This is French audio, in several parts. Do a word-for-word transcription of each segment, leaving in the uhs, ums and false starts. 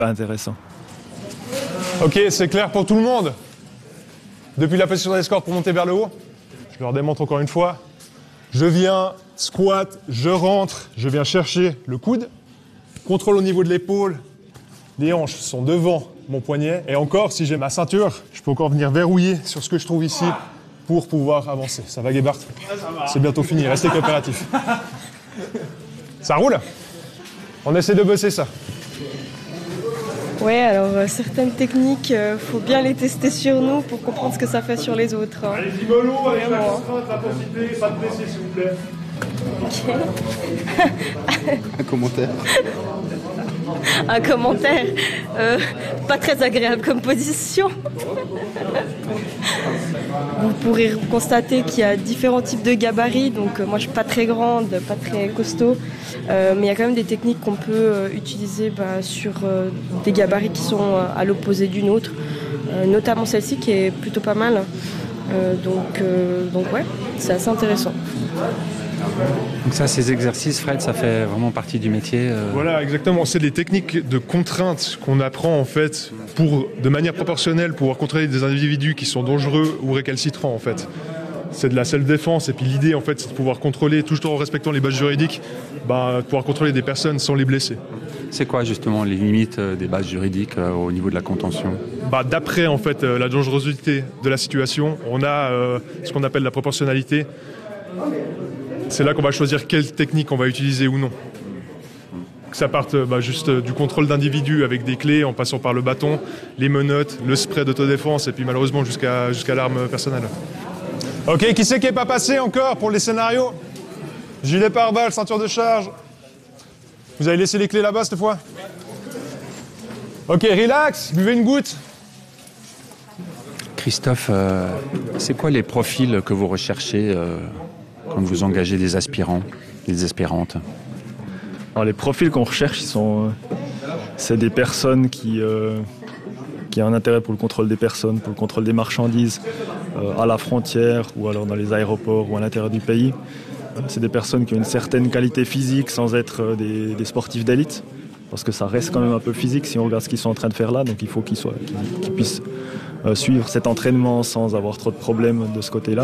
pas intéressant. Ok, c'est clair pour tout le monde. Depuis la position d'escorte pour monter vers le haut, je leur démontre encore une fois. Je viens, squat, je rentre, je viens chercher le coude. Contrôle au niveau de l'épaule. Les hanches sont devant mon poignet. Et encore, si j'ai ma ceinture, je peux encore venir verrouiller sur ce que je trouve ici pour pouvoir avancer. Ça va, Gebhardt? C'est bientôt fini, restez coopératifs. Ça roule? On essaie de bosser ça. Ouais, alors euh, certaines techniques, il euh, faut bien les tester sur nous pour comprendre ce que ça fait sur les autres. Hein. Allez-y mollo avec la contrainte, l'intensité, pas de blessés s'il vous plaît. Ok. Un commentaire. Un commentaire euh, pas très agréable comme position. Vous pourrez constater qu'il y a différents types de gabarits. Donc euh, moi je suis pas très grande, pas très costaud, euh, mais il y a quand même des techniques qu'on peut euh, utiliser bah, sur euh, des gabarits qui sont euh, à l'opposé d'une autre, euh, notamment celle-ci qui est plutôt pas mal. Euh, donc, euh, donc ouais, c'est assez intéressant. Donc ça, ces exercices, Fred, ça fait vraiment partie du métier euh... Voilà, exactement. C'est des techniques de contrainte qu'on apprend en fait pour, de manière proportionnelle, pouvoir contrôler des individus qui sont dangereux ou récalcitrants en fait. C'est de la self-défense et puis l'idée en fait, c'est de pouvoir contrôler, toujours en respectant les bases juridiques, bah, de pouvoir contrôler des personnes sans les blesser. C'est quoi justement les limites des bases juridiques euh, au niveau de la contention? Bah, d'après en fait euh, la dangerosité de la situation, on a euh, ce qu'on appelle la proportionnalité. C'est là qu'on va choisir quelle technique on va utiliser ou non. Que ça parte bah, juste du contrôle d'individus avec des clés en passant par le bâton, les menottes, le spray d'autodéfense et puis malheureusement jusqu'à jusqu'à l'arme personnelle. Ok, qui c'est qui n'est pas passé encore pour les scénarios? Gilet pare-balles, ceinture de charge. Vous avez laissé les clés là-bas cette fois? Ok, relax, buvez une goutte. Christophe, euh, c'est quoi les profils que vous recherchez euh, quand vous engagez des aspirants, des aspirantes? Alors, les profils qu'on recherche, ils sont, euh, c'est des personnes qui, euh, qui ont un intérêt pour le contrôle des personnes, pour le contrôle des marchandises, euh, à la frontière ou alors dans les aéroports ou à l'intérieur du pays. C'est des personnes qui ont une certaine qualité physique sans être euh, des, des sportifs d'élite, parce que ça reste quand même un peu physique si on regarde ce qu'ils sont en train de faire là, donc il faut qu'ils, soient, qu'ils, qu'ils puissent euh, suivre cet entraînement sans avoir trop de problèmes de ce côté-là.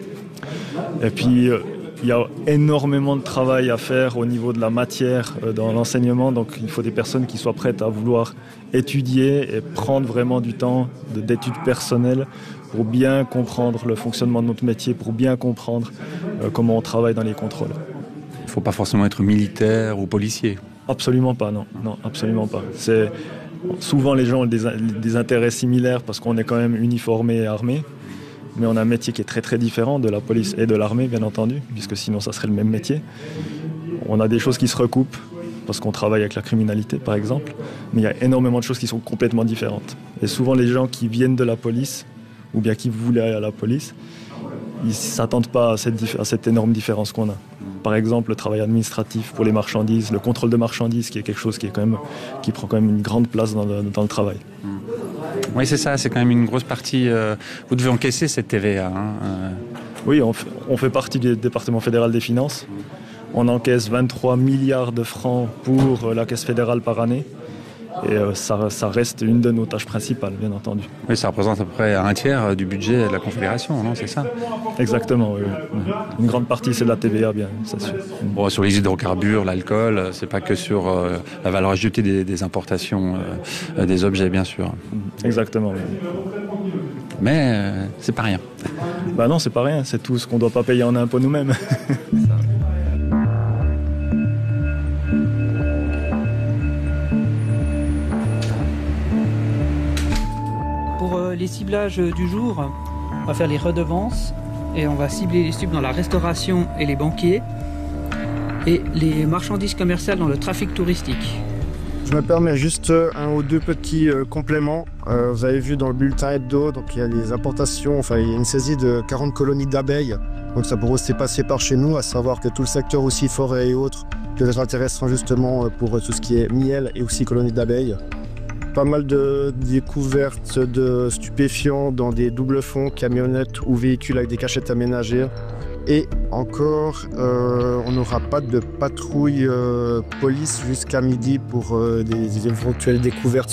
Et puis, euh, il y a énormément de travail à faire au niveau de la matière euh, dans l'enseignement, donc il faut des personnes qui soient prêtes à vouloir étudier et prendre vraiment du temps de, d'études personnelles pour bien comprendre le fonctionnement de notre métier, pour bien comprendre euh, comment on travaille dans les contrôles. Il ne faut pas forcément être militaire ou policier. Absolument pas, non, non, absolument pas. C'est, souvent les gens ont des, des intérêts similaires parce qu'on est quand même uniformé et armé. Mais on a un métier qui est très très différent de la police et de l'armée, bien entendu, puisque sinon ça serait le même métier. On a des choses qui se recoupent, parce qu'on travaille avec la criminalité, par exemple, mais il y a énormément de choses qui sont complètement différentes. Et souvent les gens qui viennent de la police, ou bien qui voulaient aller à la police, ils ne s'attendent pas à cette, à cette énorme différence qu'on a. Par exemple, le travail administratif pour les marchandises, le contrôle de marchandises, qui est quelque chose qui, est quand même, qui prend quand même une grande place dans le, dans le travail. Oui, c'est ça, c'est quand même une grosse partie. Euh, vous devez encaisser cette T V A. Hein, euh... Oui, on fait, on fait partie du département fédéral des finances. On encaisse vingt-trois milliards de francs pour la caisse fédérale par année. Et euh, ça, ça reste une de nos tâches principales, bien entendu. Oui, ça représente à peu près un tiers du budget de la Confédération, non? C'est ça? Exactement, oui, oui. Une grande partie, c'est de la T V A, bien, c'est sûr. Bon, sur les hydrocarbures, l'alcool, c'est pas que sur euh, la valeur ajoutée des, des importations euh, des objets, bien sûr. Exactement, oui. Mais euh, c'est pas rien. Bah non, c'est pas rien, c'est tout ce qu'on doit pas payer en impôts nous-mêmes. Les ciblages du jour, on va faire les redevances et on va cibler les cibles dans la restauration et les banquiers et les marchandises commerciales dans le trafic touristique. Je me permets juste un ou deux petits euh, compléments. Euh, vous avez vu dans le bulletin hebdo, donc il y a les importations, enfin il y a une saisie de quarante colonies d'abeilles. Donc ça pourrait aussi passer par chez nous, à savoir que tout le secteur aussi forêt et autres, que les intéressant justement pour tout ce qui est miel et aussi colonies d'abeilles. Pas mal de découvertes de stupéfiants dans des doubles fonds, camionnettes ou véhicules avec des cachettes aménagées. Et encore, euh, on n'aura pas de patrouille euh, police jusqu'à midi pour euh, des, des éventuelles découvertes